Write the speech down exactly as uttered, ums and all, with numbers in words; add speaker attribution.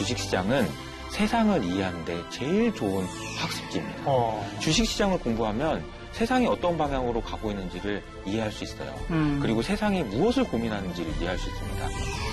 Speaker 1: 주식시장은 세상을 이해하는 데 제일 좋은 학습지입니다.
Speaker 2: 어.
Speaker 1: 주식시장을 공부하면 세상이 어떤 방향으로 가고 있는지를 이해할 수 있어요.
Speaker 2: 음.
Speaker 1: 그리고 세상이 무엇을 고민하는지를 이해할 수 있습니다.